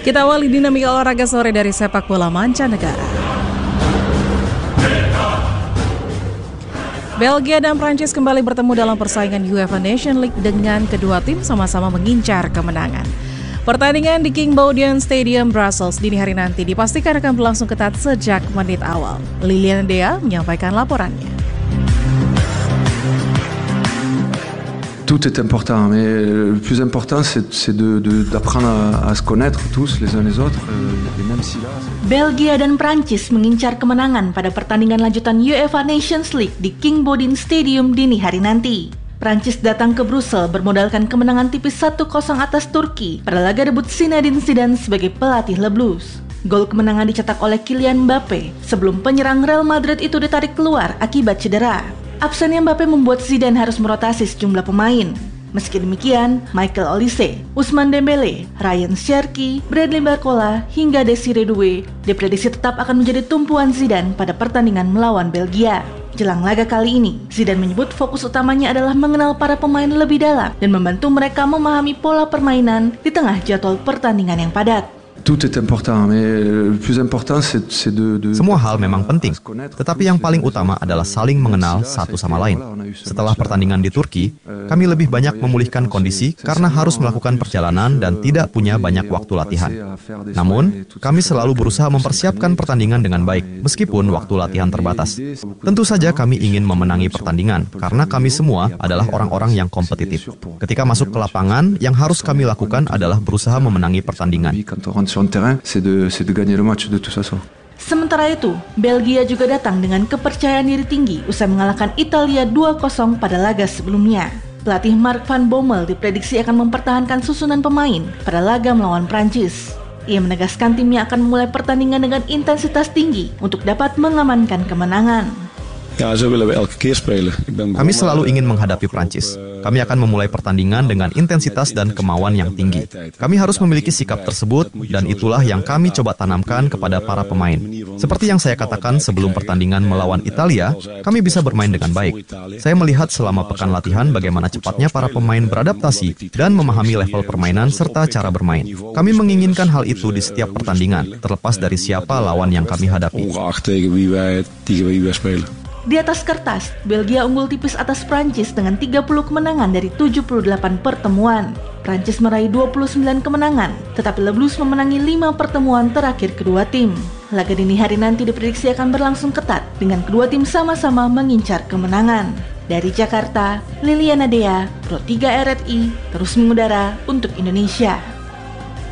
Kita awali dinamika olahraga sore dari sepak bola mancanegara. Belgia dan Prancis kembali bertemu dalam persaingan UEFA Nations League dengan kedua tim sama-sama mengincar kemenangan. Pertandingan di King Baudouin Stadium, Brussels dini hari nanti dipastikan akan berlangsung ketat sejak menit awal. Liliana Dea menyampaikan laporannya. Tout est important, mais le plus important c'est d'apprendre à se connaître tous les uns les autres, et même si là. Belgia dan Prancis mengincar kemenangan pada pertandingan lanjutan UEFA Nations League di King Baudouin Stadium dini hari nanti. Prancis datang ke Brussels bermodalkan kemenangan tipis 1-0 atas Turki pada laga debut Zinedine Zidane sebagai pelatih Le Blues. Gol kemenangan dicetak oleh Kylian Mbappe sebelum penyerang Real Madrid itu ditarik keluar akibat cedera. Absennya Mbappe membuat Zidane harus merotasi sejumlah pemain. Meski demikian, Michael Olise, Ousmane Dembele, Ryan Cherki, Bradley Barcola, hingga Desiree Doué diprediksi tetap akan menjadi tumpuan Zidane pada pertandingan melawan Belgia. Jelang laga kali ini, Zidane menyebut fokus utamanya adalah mengenal para pemain lebih dalam dan membantu mereka memahami pola permainan di tengah jadwal pertandingan yang padat. Tout est important, mais le plus important c'est Semua hal memang penting, tetapi yang paling utama adalah saling mengenal satu sama lain. Setelah pertandingan di Turki, kami lebih banyak memulihkan kondisi karena harus melakukan perjalanan dan tidak punya banyak waktu latihan. Namun, kami selalu berusaha mempersiapkan pertandingan dengan baik, meskipun waktu latihan terbatas. Tentu saja kami ingin memenangi pertandingan, karena kami semua adalah orang-orang yang kompetitif. Ketika masuk ke lapangan, yang harus kami lakukan adalah berusaha memenangi pertandingan. Sementara itu, Belgia juga datang dengan kepercayaan diri tinggi usai mengalahkan Italia 2-0 pada laga sebelumnya. Pelatih Mark van Bommel diprediksi akan mempertahankan susunan pemain pada laga melawan Prancis. Ia menegaskan timnya akan memulai pertandingan dengan intensitas tinggi untuk dapat mengamankan kemenangan. Kami selalu ingin menghadapi Prancis. Kami akan memulai pertandingan dengan intensitas dan kemauan yang tinggi. Kami harus memiliki sikap tersebut dan itulah yang kami coba tanamkan kepada para pemain. Seperti yang saya katakan sebelum pertandingan melawan Italia, kami bisa bermain dengan baik. Saya melihat selama pekan latihan bagaimana cepatnya para pemain beradaptasi dan memahami level permainan serta cara bermain. Kami menginginkan hal itu di setiap pertandingan, terlepas dari siapa lawan yang kami hadapi. Di atas kertas, Belgia unggul tipis atas Prancis dengan 30 kemenangan dari 78 pertemuan. Prancis meraih 29 kemenangan, tetapi Le Blues memenangi 5 pertemuan terakhir kedua tim. Laga dini hari nanti diprediksi akan berlangsung ketat dengan kedua tim sama-sama mengincar kemenangan. Dari Jakarta, Liliana Dea, Pro 3 RRI, terus mengudara untuk Indonesia.